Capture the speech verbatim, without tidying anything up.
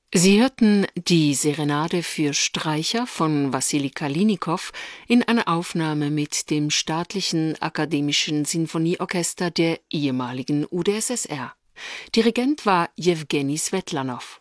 Sie hörten die Serenade für Streicher von Wassili Kalynikow in einer Aufnahme mit dem Staatlichen Akademischen Sinfonieorchester der ehemaligen U d S S R. Dirigent war Jewgeni Swetlanow.